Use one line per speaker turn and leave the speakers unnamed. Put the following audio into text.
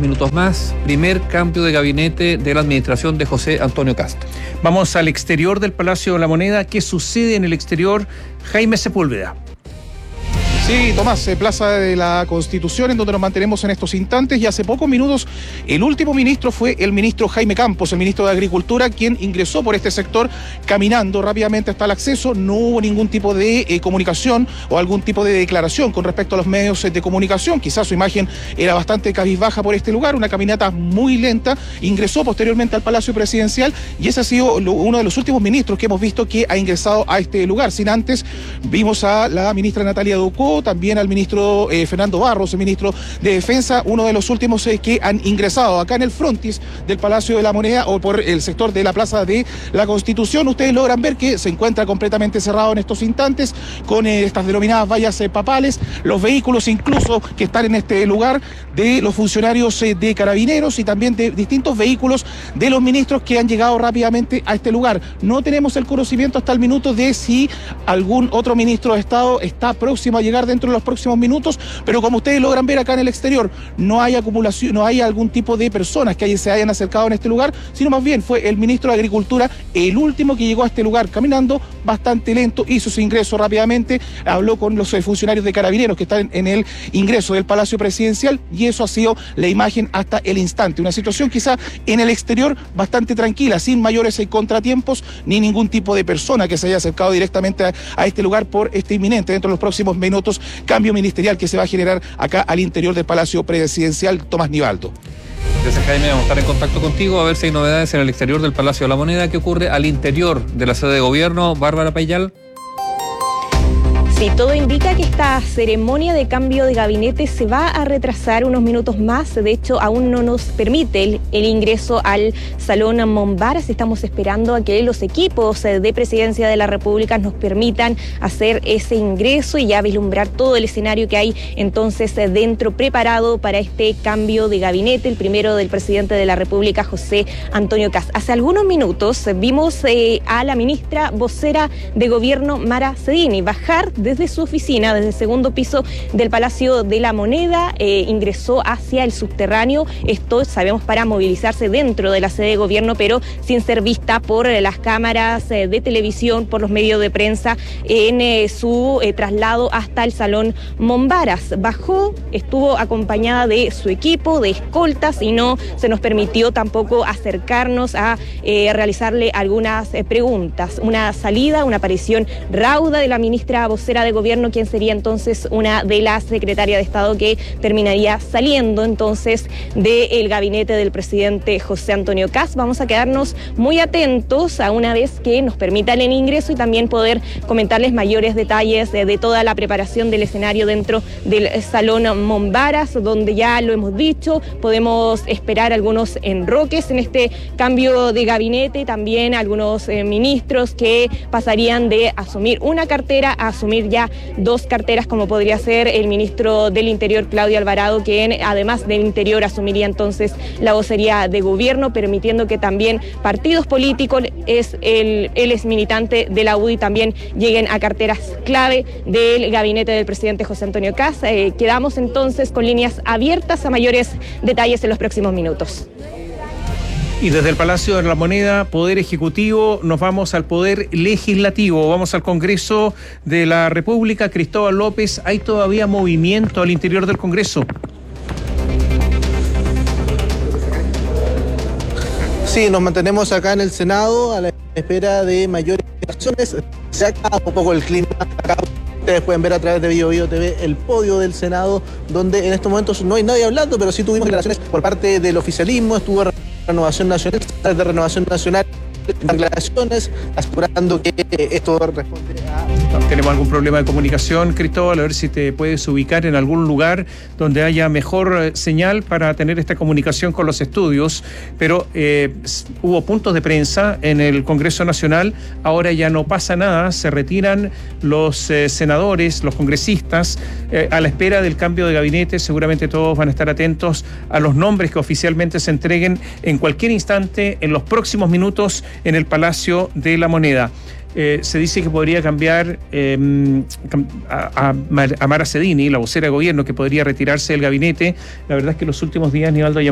minutos más. Primer cambio de gabinete de la administración de José Antonio Kast.
Vamos al exterior del Palacio de la Moneda. ¿Qué sucede en el exterior? Jaime Sepúlveda.
Sí, Tomás, Plaza de la Constitución, en donde nos mantenemos en estos instantes, y hace pocos minutos el último ministro fue el ministro Jaime Campos, el ministro de Agricultura, quien ingresó por este sector caminando rápidamente hasta el acceso. No hubo ningún tipo de comunicación o algún tipo de declaración con respecto a los medios de comunicación. Quizás su imagen era bastante cabizbaja por este lugar, una caminata muy lenta. Ingresó posteriormente al Palacio Presidencial y ese ha sido uno de los últimos ministros que hemos visto que ha ingresado a este lugar. Sin antes, vimos a la ministra Natalia Ducó, también al ministro Fernando Barros, el ministro de Defensa, uno de los últimos que han ingresado acá en el frontis del Palacio de la Moneda o por el sector de la Plaza de la Constitución. Ustedes logran ver que se encuentra completamente cerrado en estos instantes con estas denominadas vallas papales, los vehículos incluso que están en este lugar de los funcionarios de Carabineros y también de distintos vehículos de los ministros que han llegado rápidamente a este lugar. No tenemos el conocimiento hasta el minuto de si algún otro ministro de Estado está próximo a llegar dentro de los próximos minutos, pero como ustedes logran ver acá en el exterior, no hay acumulación, no hay algún tipo de personas que se hayan acercado en este lugar, sino más bien fue el ministro de Agricultura el último que llegó a este lugar caminando bastante lento, hizo su ingreso rápidamente, habló con los funcionarios de Carabineros que están en el ingreso del Palacio Presidencial y eso ha sido la imagen hasta el instante. Una situación quizá en el exterior bastante tranquila, sin mayores contratiempos ni ningún tipo de persona que se haya acercado directamente a este lugar por este inminente, dentro de los próximos minutos, cambio ministerial que se va a generar acá al interior del Palacio Presidencial. Tomás Nivaldo.
Gracias, Jaime. Vamos a estar en contacto contigo a ver si hay novedades en el exterior del Palacio de la Moneda. ¿Qué ocurre al interior de la sede de gobierno? Bárbara Payal.
Sí, todo indica que esta ceremonia de cambio de gabinete se va a retrasar unos minutos más. De hecho, aún no nos permite el ingreso al Salón Mombaras. Estamos esperando a que los equipos de Presidencia de la República nos permitan hacer ese ingreso y ya vislumbrar todo el escenario que hay entonces dentro preparado para este cambio de gabinete, el primero del presidente de la República, José Antonio Kast. Hace algunos minutos vimos a la ministra vocera de Gobierno, Mara Cedini, bajar desde su oficina, desde el segundo piso del Palacio de la Moneda, ingresó hacia el subterráneo, esto sabemos para movilizarse dentro de la sede de gobierno, pero sin ser vista por las cámaras de televisión, por los medios de prensa, en su traslado hasta el Salón Mombaras. Bajó, estuvo acompañada de su equipo, de escoltas, y no se nos permitió tampoco acercarnos a realizarle algunas preguntas. Una salida, una aparición rauda de la ministra vocera de gobierno, quien sería entonces una de las secretarias de Estado que terminaría saliendo entonces del gabinete del presidente José Antonio Kast. Vamos a quedarnos muy atentos a una vez que nos permitan el ingreso y también poder comentarles mayores detalles de toda la preparación del escenario dentro del Salón Mombaras, donde ya lo hemos dicho, podemos esperar algunos enroques en este cambio de gabinete, también algunos ministros que pasarían de asumir una cartera a asumir ya dos carteras, como podría ser el ministro del Interior, Claudio Alvarado, quien además del Interior asumiría entonces la vocería de gobierno, permitiendo que también partidos políticos, él es militante de la UDI, también lleguen a carteras clave del gabinete del presidente José Antonio Kast. Quedamos entonces con líneas abiertas a mayores detalles en los próximos minutos.
Y desde el Palacio de la Moneda, Poder Ejecutivo, nos vamos al Poder Legislativo, vamos al Congreso de la República. Cristóbal López, ¿hay todavía movimiento al interior del Congreso?
Sí, nos mantenemos acá en el Senado a la espera de mayores acciones. Se acaba un poco el clima acá. Ustedes pueden ver a través de BioBio TV el podio del Senado, donde en estos momentos no hay nadie hablando, pero sí tuvimos declaraciones por parte del oficialismo. Estuvo Renovación Nacional, de Renovación Nacional, declaraciones asegurando que esto responde a...
Tenemos algún problema de comunicación, Cristóbal, a ver si te puedes ubicar en algún lugar donde haya mejor señal para tener esta comunicación con los estudios, pero hubo puntos de prensa en el Congreso Nacional, ahora ya no pasa nada, se retiran los senadores, los congresistas, a la espera del cambio de gabinete. Seguramente todos van a estar atentos a los nombres que oficialmente se entreguen en cualquier instante, en los próximos minutos, en el Palacio de la Moneda. Se dice que podría cambiar a Mara Cedini, la vocera de gobierno, que podría retirarse del gabinete. La verdad es que en los últimos días, Nivaldo,